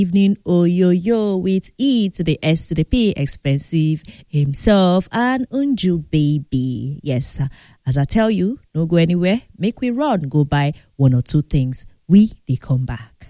Evening, oh yo with E to the S to the P, expensive himself and Unju baby. Yes, as I tell you, no go anywhere. Make we run, go buy one or two things. They come back.